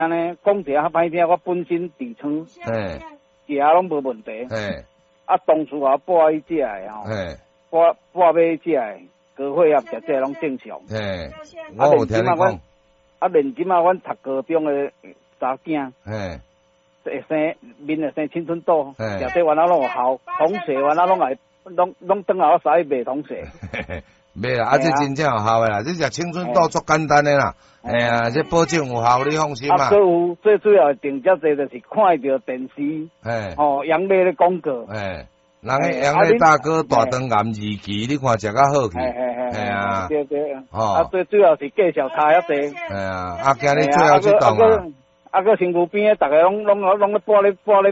安尼讲一下较歹听，我本身痔疮，食拢无问题。啊，当初我补伊食的吼，补买食的，高血压食这拢正常。 我有听你讲。 啊，连即马阮读高中的查囝，会生面会生青春痘，食这原来拢有效，同学原来拢来，拢等下我使卖同学。 袂啦，这真正有效的啦，这食青春痘足简单的啦。这保证有效，你放心嘛。 啊，有最主要定遮济就是看到电视，杨梅的广告。 人个杨梅大哥大肠癌二期，你看食较好去。 对。啊，最主要是介绍差遐济。 啊，今日最后一档啊。 啊，个身躯边诶，逐个拢咧搬咧卖，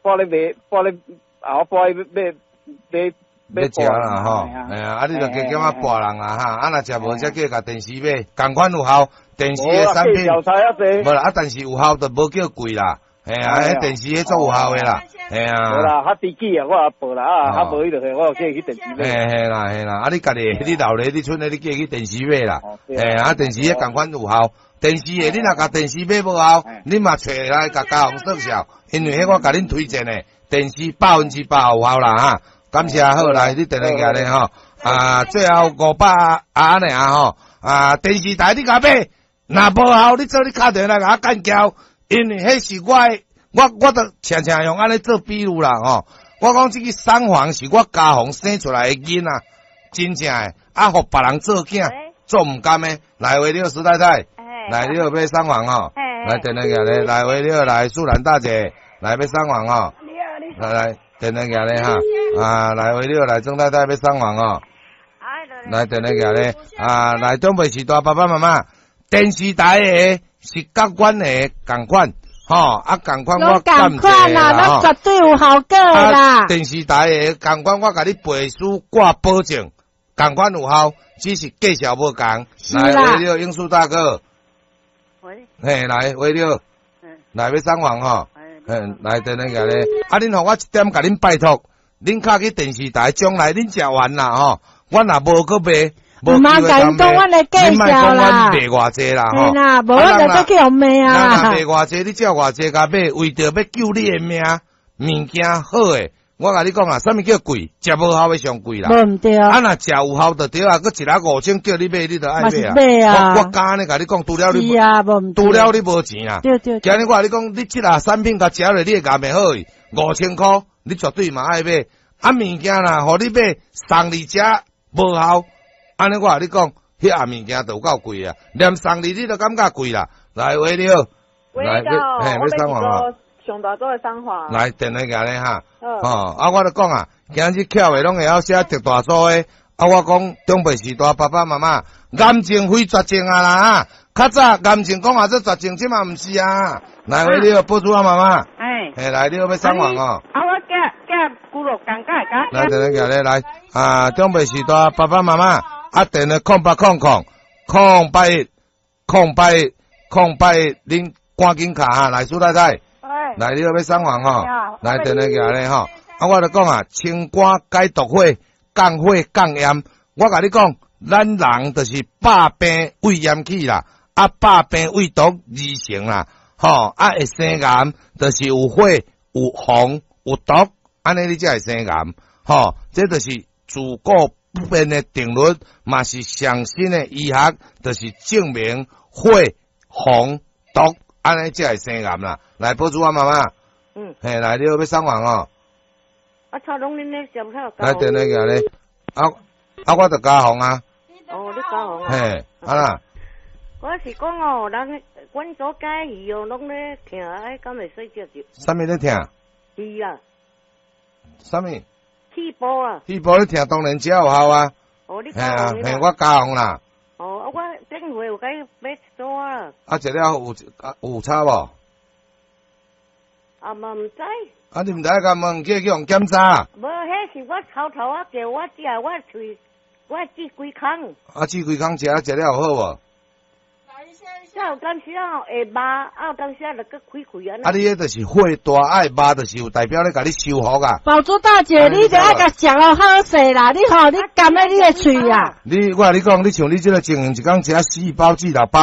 要食啦吼，啊，你着加减啊搬人啊哈，啊若食无则叫甲电视买，共款有效，电视诶产品，无啦，啊，但是有效就无叫贵啦，迄电视迄足有效诶啦， 无啦，较低级啊，我也报啦，啊，无迄落去，我叫去电视买。 嘿啦，啊，你家己，你老咧，你厝咧，你叫去电视买啦，啊，电视迄共款有效。电视诶，你若甲电视买无效，你嘛找来甲家红说笑，因为迄我甲恁推荐诶，电视100%有效啦哈。感谢好来，你电话起来吼，最后500安尼吼，电视台你甲买，若无效，你做你敲电话来甲我干交，因为迄是我都常常用安尼做比喻啦吼。我讲这个sản房是我家红生出来诶囡仔，真正诶，互别人做囝，做毋甘诶，来为了石太太。来，你有买上网哦？来，电话起来，来，为了来素兰大姐，来买上网哦。来，电话起来哈，来，为了来郑太太要上网哦。来，电话起来，来中北时代爸爸妈妈，电视台的是甲阮的共款，吼，共款我感谢啦， 那绝对有效果啦。 电视台的共款我甲你背书挂保证，共款有效，只是介绍无共。来，为了英树大哥。嘿，来，为了，来要上网吼，来电话起来，恁互我一点，甲恁拜托，恁敲去电视台，将来恁食完啦吼，我若无去卖， 无机会讲卖，恁莫讲阮卖偌济啦吼， 嘿啦，无我就要去互卖啊。 咱卖偌济，你照偌济甲买，为着要救你的命，物件好诶。我甲你讲啊，啥物叫贵？食无效诶上贵啦。 无毋对。 啊，若食有效就对啊，佮一个5000叫你买，你就爱买啊。 我敢安尼甲你讲，除了你无钱啊。 对。 今日我甲你讲，你即个产品甲食落，你会感袂好，5000块，你绝对嘛爱买。啊，物件啦，互你买送你食无效，安尼我甲你讲，迄下物件就有够贵啊，连送你都感觉贵啦。来，为了， 来， 要上网啊。 上大组的商法， 来电话起来哈，我就讲啊，今日巧的拢会晓写特大组的，我讲中北时代爸爸妈妈，癌症非绝症啊啦，较早癌症讲啊这绝症，即嘛毋是啊，来为你报主啊妈妈，来你要上网哦， 我叫咕噜尴尬噶， 来电话起来来，中北时代爸爸妈妈，电话0800，恁赶紧卡哈，来苏太太。来，你要上网吼，来电话起来吼，我就讲啊，清肝解毒火，降火降炎。我甲你讲，咱人就是百病胃炎起啦，百病胃毒而成啦，会生癌，就是有火、有红、有毒，安尼你才会生癌，这就是自古不变的定律，嘛是上新的医学，就是证明火、红、毒。安尼才会生癌啦！来，保主啊，妈妈。嘿，来，你要上网哦。 操拢恁咧上口。 来，电话起来。我着加红啊。 哦，你加红啊。 嘿，啦。 我是讲哦，人阮所介鱼哦，拢咧听，敢会睡觉就。 啥物咧听？ 鱼啊。 啥物？ 气波啊。 气波你听当然才有效啊。 哦，你加红。 嘿，我加红啦。 哦，我顶回有甲伊买一组啊。 食了有差无？ 嘛毋知。 你毋知甲问去用检查？ 无，迄是我偷叫我食，我喙治规空。 治规空食了有好无？ 有当时会麻，有当时就搁开安尼。 你迄就是火大，麻就是有代表咧，甲你修复啊。 宝珠大姐，你就爱甲食了好势啦，你甘咧你的喙啊。 我甲你讲，你像你即个情形，一工食4包至6包，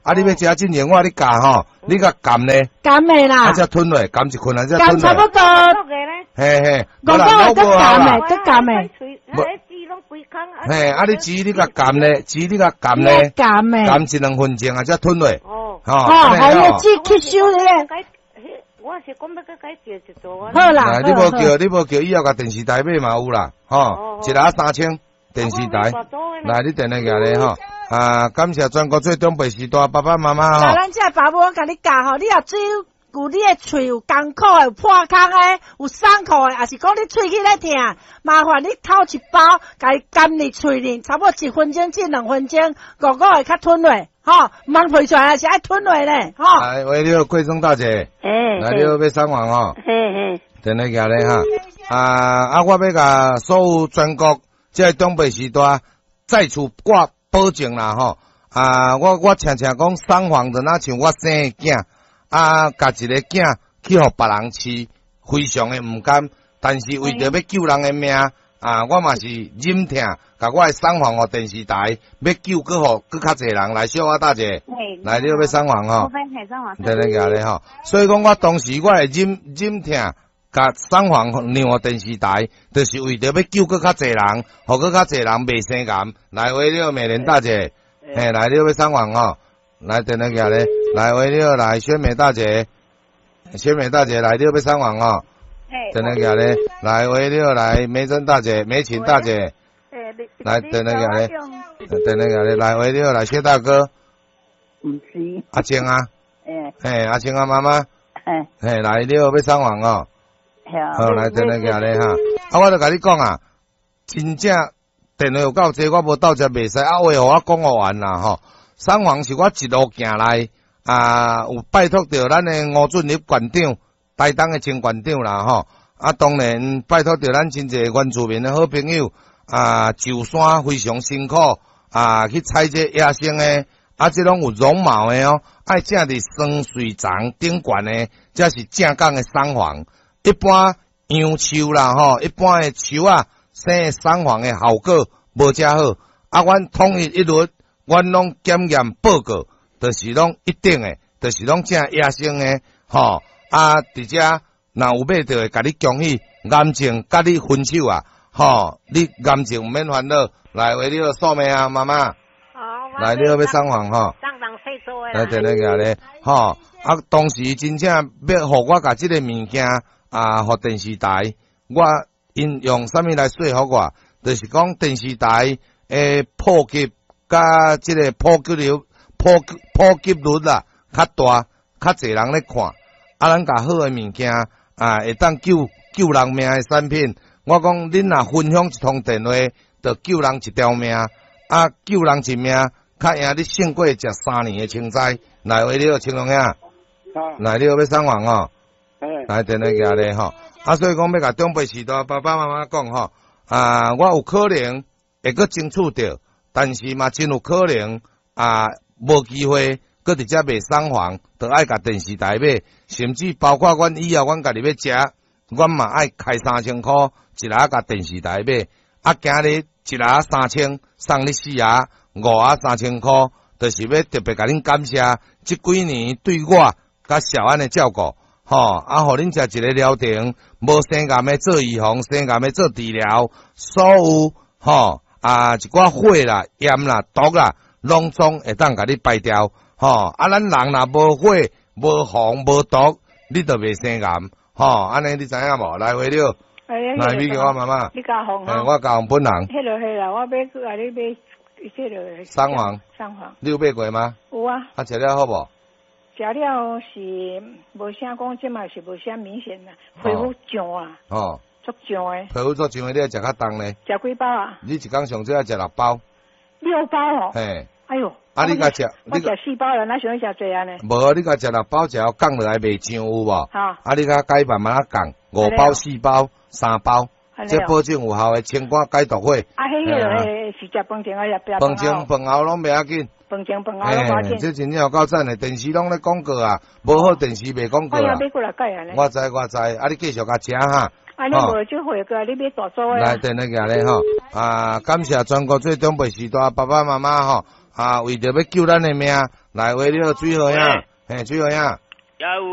啊，你要食金莲花，你夹吼，你甲含咧， 甘的啦， 啊，才吞落，含一困啊，才吞落。 甘差不多， 嘿嘿， 五个月都甘的，都甘的。 嘿，啊，你煮你甲含咧，煮你甲含咧， 甘的， 含一两分钟啊，才吞落。 哦， 还要煮吸收咧。 我是讲要佮改叫一座。 好啦， 你无叫以后甲电视台买嘛有啦，吼，一下3000电视台。来，你电来个咧吼，感谢全国最长辈时代爸爸妈妈吼。 咱这爸母我甲你教吼，你若嘴有你的喙有艰苦的、有破空的、有伤口的，还是讲你喙齿咧疼，麻烦你掏一包，甲伊含入喙里，差不多1分钟至2分钟，5个会较吞落。吼，茫配出来是爱吞落咧，吼。 来，为了贵生大姐，来了要送完吼，等下个咧哈，我要甲所有全国这长辈时代再次挂保证啦吼，我常常讲送房就若像我生的囝，甲一个囝去互别人饲，非常的毋甘，但是为着要救人的命。我嘛是忍疼，甲我的送房互电视台，要救搁较侪人来小我大姐，来你要送房吼，等下个咧吼，所以讲我当时我会忍疼，甲送房让互电视台，就是为着要救搁较侪人，互搁较侪人袂生癌。来为了美莲大姐，来你要送房吼，来等下个咧，来为了来宣美大姐来你要送房吼。等下个咧，来为了来梅珍大姐、梅琴大姐，来等下个咧，等下个咧，来为了来谢大哥， 唔是阿青啊，阿青啊妈妈，来了要送房哦，好来等下个咧哈，我就甲你讲啊，真正电话有够济，我无到这袂使，话互我讲完啦吼，送房是我一路行来有拜托着咱的吴俊立馆长。台东的前馆长啦吼，当然拜托着咱真侪原住民的好朋友上山非常辛苦去采这野生的这拢有绒毛的哦，爱正伫酸水丛顶悬的，这是正港的送房。一般杨树啦吼，一般的树生的送房的效果无遮好，阮统一一律，阮拢检验报告，就是拢一定的，就是拢正野生的吼。伫遮若有买着会甲你恭喜，癌症甲你分手吼，你癌症毋免烦恼，来为了素妹妈妈，来你要送房吼，来等下个咧，吼，当时真正要互我甲即个物件互电视台，我因用啥物来说服我，就是讲电视台诶普及甲即个普及率啦较大，较侪人咧看。咱甲好诶物件会当救人命诶产品，我讲恁若分享一通电话，就救人一条命，救人一命，较赢你胜过食3年诶青菜。来为了青龙兄，来你要送房吼，来等下个咧吼，所以讲要甲长辈时代爸爸妈妈讲吼，我有可能会搁争取着，但是嘛真有可能无机会。搁伫遮卖送房，就爱甲电视台买，甚至包括阮以后阮家己要食，阮嘛爱开3000箍，一下甲电视台买。今日一下3000，送你4下5下3000箍，就是要特别甲恁感谢这几年对我甲小安的照顾，吼，互恁食一个疗程，无生癌的做预防，生癌的做治疗，所有吼一寡火啦、炎啦、毒啦，拢总会当甲你排掉。咱人若无火、无风、无毒，你就袂生癌。安尼你知影无？来回了，来你叫我妈妈， 你教风我教本人。 迄落迄啦，我要去甲你买，迄落送房，你有买过吗？ 有啊。 吃了好无？ 食了是无啥讲，即嘛是无啥明显啦，皮肤痒啊。足痒诶。 皮肤足痒诶，你要食较重咧。 食几包啊？ 你一工上最爱食6包。 6包哦。 嘿。 哎哟。 你甲食， 我食4包了，哪想要食多安尼？ 无，你甲食6包，食后降落来袂上有无？你甲改慢慢降，5包、4包、3包，这保证有效诶，清肝解毒火。 迄个是食饭前饭前饭后拢袂要紧。 饭前饭后拢袂要紧。 这真正有够赞诶，电视拢咧广告无好电视卖广告我买过来改安尼。 我知，你继续甲食哈。 你无就回个，你买大组诶。 来，等下个咧吼，感谢全国最长辈时代爸爸妈妈吼。为着要救咱的命， 来，喂，你好，水好呀，嘿，水好呀。